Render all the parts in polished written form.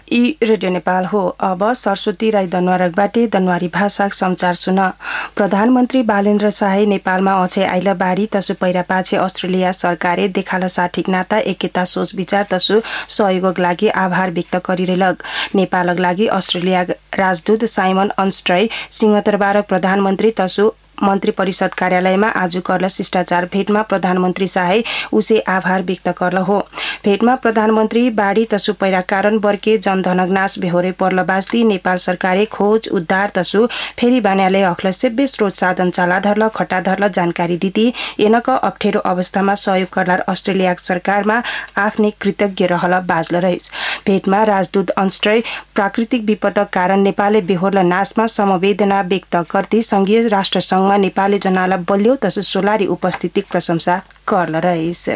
ई radio Nepal हो। अब सरस्वती राई दनवारकबाटे दनवारी भाषा समाचार सुन। प्रधानमन्त्री बालेन्द्र शाही नेपालमा अछे आइला बाढी तसु पैरा पाछे अस्ट्रेलिया सरकारे देखाला साठिक नाता एकता सोच विचार तसु सहयोगक लागि आभार व्यक्त गरिरहेलक। नेपालक लागि अस्ट्रेलिया राजदूत साइमन अन्स्ट्रै सिंहदरबारक प्रधानमन्त्री तसु मन्त्री परिषद कार्यालयमा आज करल शिष्टाचार भेटमा प्रधानमन्त्री शाही उसे आभार व्यक्त करल हो। भेटमा प्रधानमन्त्री बाढी तसु पैरा कारण बर्के जनधनक नाश बेहोरे पर्ल बास्ती नेपाल सरकारे खोज उद्धार तसु फेरि बान्याले अख्ल सेब्बे स्रोत साधन चाला धर्ल खट्टा धर्ल जानकारी दिती एनक अप्ठेरो अवस्थामा सहयोग करलार अस्ट्रेलिया सरकारमा आफ्नै कृतज्ञ रहल बाजल रहिस। भेटमा राजदूत अन्स्ट्रै प्राकृतिक विपदक कारण नेपालले बेहोर्ल नाशमा समवेदना व्यक्त गर्दै संघीय राष्ट्रसंघ नेपाली जनाला बलियो तसु सोलारी उपस्थिति प्रशंसा करल रहिस।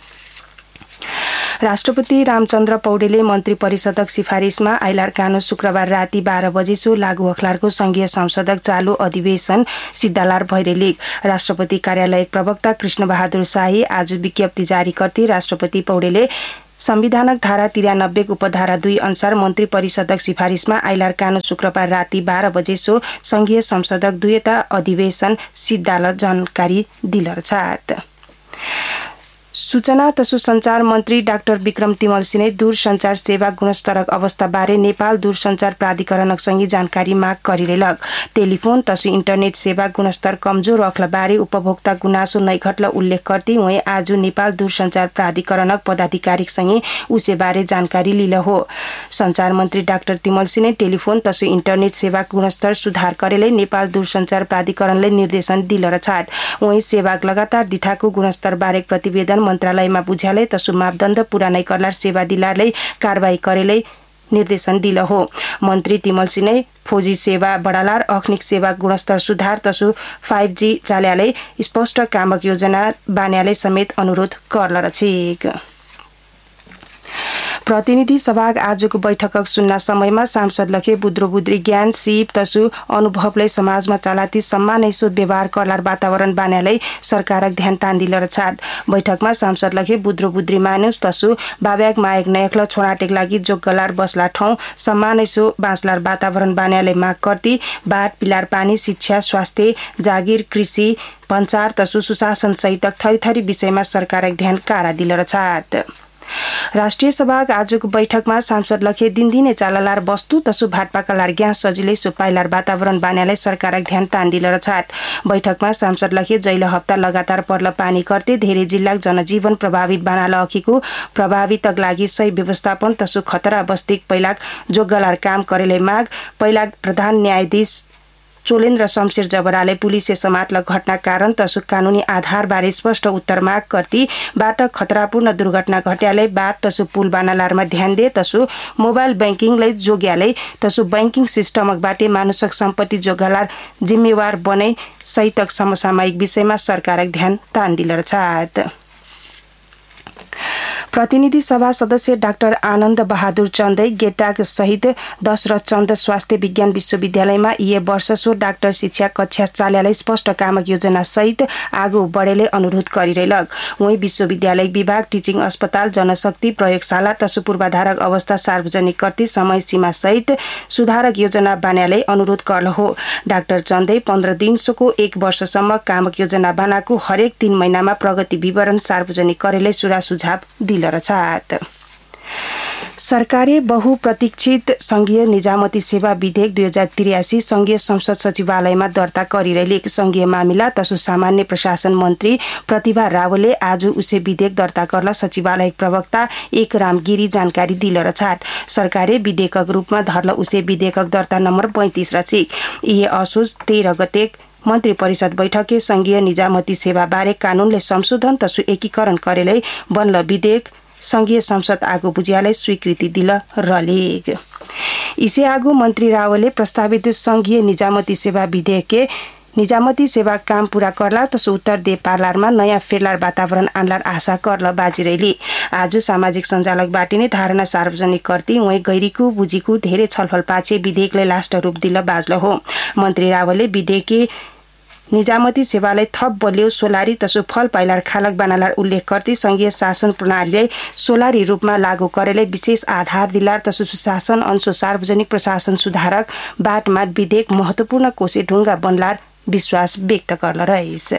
राष्ट्रपति रामचन्द्र पौडेले मन्त्री परिषदक सिफारिसमा आइलार कानून शुक्रबार राति 12 बजेसु लागू अखलारको संघीय संसदक चालू अधिवेशन सिद्धालार भैरेलिक। राष्ट्रपति कार्यालय प्रवक्ता कृष्ण बहादुर शाही आज विज्ञप्ति जारी गर्दै राष्ट्रपति पौडेले संविधानक धारा 93 उपधारा 2 अनुसार मन्त्री परिषदक सिफारिसमा आइलार कानून शुक्रबार राति 12 बजेसो संघीय संसदक दुईटा अधिवेशन सिद्धाल जानकारी दिलर छात। सूचना तसु संचार मन्त्री डाक्टर विक्रम तिमल सिंहले दूरसञ्चार सेवा गुणस्तरक अवस्थाबारे नेपाल दूरसञ्चार प्राधिकरणक सँगै जानकारी माग गरिरहेलक। टेलिफोन तसु इन्टरनेट सेवा गुणस्तर कमजोर रख्लबारे उपभोक्ता गुनासो नै घट्ल उल्लेख गर्दै उहाँ आज नेपाल दूरसञ्चार प्राधिकरणक पदाधिकारीसँगै उसेबारे जानकारी लिल हो। संचार मन्त्री डाक्टर तिमल सिंहले टेलिफोन तसु इन्टरनेट सेवा गुणस्तर सुधार गरेले नेपाल दूरसञ्चार प्राधिकरणले निर्देशन दिलर छात। उहाँ सेवाक लगातार दिठाको गुणस्तरबारे प्रतिवेदन मन्त्रालयमा बुझ्याले तसु मापदण्ड पूरा नै करलार सेवा दिलारले कारबाही करेले निर्देशन दिल हो। मन्त्री तिमल सिंहले फौजी सेवा बढालार अखनिक सेवा गुणस्तर सुधार तसु 5G चाल्याले स्पष्ट कामक योजना बान्याले समेत अनुरोध करल छिक। प्रतिनिधि सभा आजको बैठकक सुन्न समयमा सांसद लखे बुद्रो बुद्री ज्ञान सिप तसु अनुभवले समाजमा चालाती सम्मान ऐसो व्यवहार करलार वातावरण बान्याले सरकारक ध्यान तान्दिलर छात। बैठकमा सांसद लखे बुद्रो बुद्री मानुस तसु बाब्याक मायक नयक्ल छोराटेक लागि जोगलार बसला ठाउँ सम्मान ऐसो बाँचलार वातावरण बान्याले माग गर्दै बाट पिलार पानी शिक्षा स्वास्थ्य जागिर कृषि भन्सार तसु सुशासन सहितक थरीथरी विषयमा सरकारक ध्यान कारा दिलर छात। राष्ट्रिय सभाक आजको बैठकमा सांसद लखे दिनदिनै चालालार वस्तु तसु भाटपाकालार ग्यास सजिलै सुपाइलार वातावरण बान्याले सरकारक ध्यान तान्दिलर छात। बैठकमा सांसद लखे जैल हप्ता लगातार पर्ल पानी गर्दै धेरै जिल्लाक जनजीवन प्रभावित बानाल अखिको प्रभावितक लागि सही व्यवस्थापन तसु खतरा बस्तिक पहिलाक जोगलार काम करेले माग पहिलाक प्रधान न्यायाधीश चोलेन्द्र शमशेर जबराले पुलिसे समातल घटना कारण तसु कानूनी आधार बारे स्पष्ट उत्तर माग गर्दै बाट खतरापूर्ण दुर्घटना घट्याले बाट तसु पुल बानालारमा ध्यान दे तसु मोबाइल बैंकिङलाई जोग्याले तसु बैंकिङ सिस्टमक बाटे मानुषक सम्पत्ति जोगालार जिम्मेवार बने सहितक समसामयिक विषयमा सरकारक ध्यान तान्दिलर छात। प्रतिनिधि सभा सदस्य डाक्टर आनन्द बहादुर चन्दै गेटाक सहित दशरथ चन्द स्वास्थ्य विज्ञान विश्वविद्यालयमा यी वर्षसो डाक्टर शिक्षा कक्षा चाल्यालाई स्पष्ट कामक योजना सहित आगू बढेले अनुरोध गरिरहेलक। उही विश्वविद्यालय विभाग टिचिङ अस्पताल जनशक्ति प्रयोगशाला तसु पूर्वाधारक अवस्था सार्वजनिक गर्दै समय सीमा सहित सुधारक योजना बान्याले अनुरोध करल हो। डाक्टर चन्दै 15 दिनको 1 वर्षसम्म कामक योजना बनाएको हरेक 3 महिनामा प्रगति विवरण सार्वजनिक गरेले सुझाव दिलर छात। सरकारले बहुप्रतीक्षित संघीय निजामती सेवा विधेयक 2083 संघीय संसद सचिवालयमा दर्ता गरिरहेको संघीय मामिला तसु सामान्य प्रशासन मन्त्री प्रतिभा रावलले आज उसे विधेयक दर्ता गर्न सचिवालय प्रवक्ता एक राम गिरी जानकारी दिलर छाट। सरकारले विधेयकक रूपमा धर्ल उसे विधेयकक दर्ता नम्बर 35 रचिक यही असोज 13 गते मन्त्री परिषद बैठके संघीय निजामती सेवा बारे कानूनले संशोधन तसु एकीकरण करेलै बनल विधेयक संघीय संसद आगो बुझ्याले स्वीकृति दिल रलेग। इसे आगो मन्त्री रावलले प्रस्तावित संघीय निजामती सेवा विधेयक निजामती सेवा काम पूरा करला तसु उत्तर दे पार्लारमा नयाँ फेरलार वातावरण आनलार आशा करल बाजिरहेली आज सामाजिक सञ्जालकबाट नै धारणा सार्वजनिक गर्दै उहाँ गैरीको बुझीको धेरै छलफल पाछे विधेयकले लास्ट रूप दिल बाजल हो। मन्त्री रावलले विधेयक निजामती सेवालाई थप बलियो सोलारी तसु फल पाइलार खालक बनालार उल्लेख गर्दै संघीय शासन प्रणालीलाई सोलारी रूपमा लागू गरेले विशेष आधार दिलार तसु सुशासन अंशो सार्वजनिक प्रशासन सुधारक बाटमा विधेयक महत्वपूर्ण कोसे ढुङ्गा बनलार विश्वास व्यक्त गर्न रहेछ।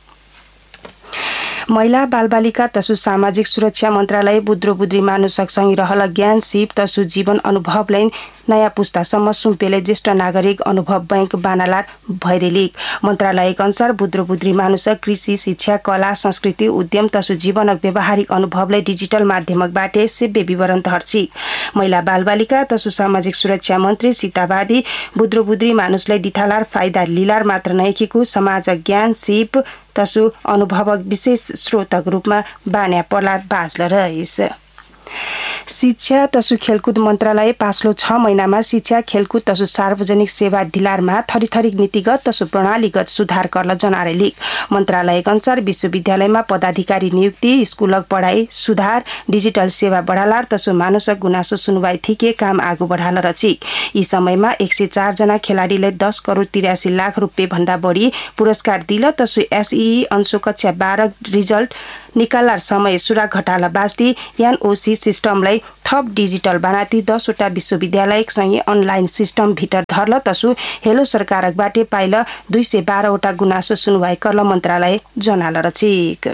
महिला बालबालिका तसु सामाजिक सुरक्षा मन्त्रालय बुद्रो-बुद्री मानुषसँग रहल ज्ञान सिप तसु जीवन अनुभवलाई नयाँ पुस्तासम्म सुम्पेले ज्येष्ठ नागरिक अनुभव बैंक बानालार भैरेलिक मन्त्रालयका अनुसार बुद्रो-बुद्री मानुष कृषि शिक्षा कला संस्कृति उद्यम तसु जीवनक व्यवहारिक अनुभवलाई डिजिटल माध्यमबाट सेव्य विवरण हर्ची महिला बालबालिका तसु सामाजिक सुरक्षा मन्त्री सीतावादी बुद्रो-बुद्री मानुषलाई डिठालार फाइदा लिलार मात्र नएकीको समाज ज्ञान सिप तसु अनुभवक विशेष स्रोतक रूपमा बान्या पर्लार बाँच्ल रहेछ। शिक्षा तसु खेलकुद मन्त्रालय पाछलो 6 महिनामा शिक्षा खेलकुद तसु सार्वजनिक सेवा दिलारमा थरीथरी नीतिगत तसु प्रणालीगत सुधार गर्न जनारेली मन्त्रालयका अनुसार विश्वविद्यालयमा पदाधिकारी नियुक्ति स्कुलक पढाइ सुधार डिजिटल सेवा बढालार तसु मानसक गुनासो सुनवाई थिके काम आगू बढाल रची यी समयमा 104 जना खेलाडीले 10 करोड 83 लाख रुपियाँ भन्दा बढी पुरस्कार दिल तसु एसई अंशु कक्षा 12 रिजल्ट निकालार समय सुरा घटाला बास्ती एनओसी सिस्टमलाई थप डिजिटल बनाती 10 वटा विश्वविद्यालय सँगै अनलाइन सिस्टम भित्र धर्ल तसु हेलो सरकारकबाट पाइल 212 वटा गुनासो सुनवाई गर्न मन्त्रालय जनाल रचिक।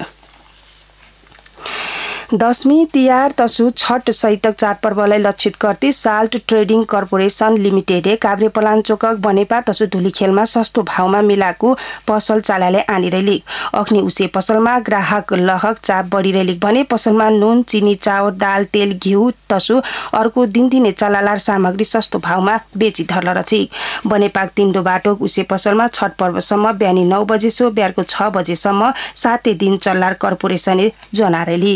दशमी तिहार तसु छठ सहितक चाडपर्वलाई लक्षित गर्दै salt trading corporation लिमिटेडले Kavrepalanchok Banepa तसु धुलीखेलमा सस्तो भावमा मिलाको पसल चालाले आनिरहेली अग्नि उसे पसलमा ग्राहक लहक चाप बढिरहेली भने पसलमा नुन चिनी चाउर दाल तेल घिउ तसु अर्को दिनदिने चालालार सामग्री सस्तो भावमा बेची धर्ल रची बनेपाक तिन्दो बाटो उसे पसलमा छठ पर्वसम्म बिहानी 9 बजेसो बिहारको 6 बजेसम्म 7 दिन चल्लार कर्पोरेसनले जनारेली।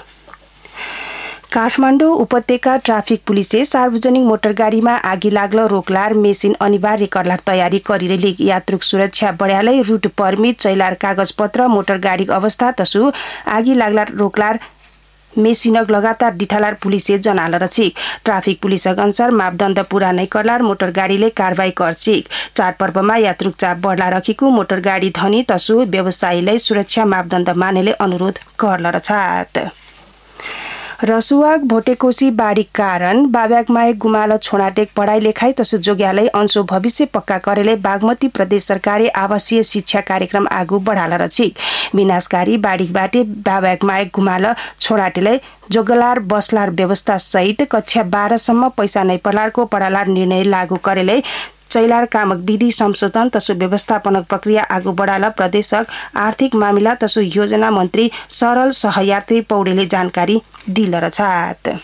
काठमाडौँ उपत्यका ट्राफिक पुलिसले सार्वजनिक मोटरगाडीमा आगी लाग्न रोकलार मेसिन अनिवार्य गर्लार तयारी गरिरहेली यात्रुक सुरक्षा बढालै रुट पर्मिट चैलार कागजपत्र मोटरगाडी अवस्था तसु आगी लाग्लार रोकलार मेसिनक लगातार डिठालार पुलिसले जनाल रची ट्राफिक पुलिसक अनुसार मापदण्ड पूरा नै करलार मोटरगाडीले कारबाही गर्ची चाडपर्वमा यात्रुक चाप बढ्ला रखेको मोटरगाडी धनी तसु व्यवसायीलाई सुरक्षा मापदण्ड मानेले अनुरोध गर्न रछात। रसुवाक भोटेकोशी बाढी कारण बाब्यागमाए गुमाल छोनाटेक पढाइ लेखाइ तसु जोग्यालय अंशो भविष्य पक्का करेले बागमती प्रदेश सरकारले आवासीय शिक्षा कार्यक्रम आगू बढाल रची विनाशकारी बाढीबाट बाब्यागमाए गुमाल छोनाटेलाई जोगलार बसलार व्यवस्था सहित कक्षा 12 सम्म पैसा नै पर्लारको पढालार निर्णय लागू करेले चैलार कामक विधि संशोधन तसु व्यवस्थापनक प्रक्रिया आगू बढाल प्रदेशक आर्थिक मामिला तसु योजना मन्त्री सरल सहयात्री पौडेले जानकारी दिल रछात।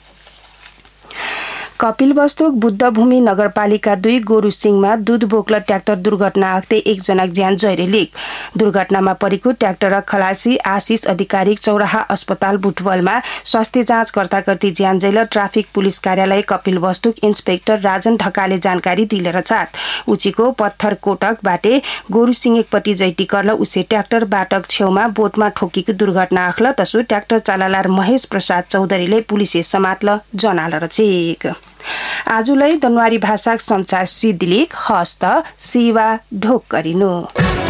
कपिलवस्तुक बुद्धभूमि नगरपालिका 2 गोरुसिङमा दूध बोक्ल ट्र्याक्टर दुर्घटना आग्दै 1 जना ज्यान जैरेलिक दुर्घटनामा परेको ट्र्याक्टर खलासी आशिष अधिकारी चौराहा अस्पताल बुटवलमा स्वास्थ्य जाँच गर्दै ज्यान जैल ट्राफिक पुलिस कार्यालय कपिलवस्तुक इन्स्पेक्टर राजन ढकालले जानकारी दिले रछात उचीको पत्थर कोटकबाट गोरुसिङ एकपट्टि जैटी कर्ल उसे ट्र्याक्टर बाटक छेउमा बोटमा ठोकीको दुर्घटना आख्ल तसु ट्र्याक्टर चाललार महेश प्रसाद चौधरीले पुलिसले समात्ल जनाल रचेक। आजुलाई दनवारी भाषाक संचार सिद्धिलिक हस्त सेवा ढोक गरिनु।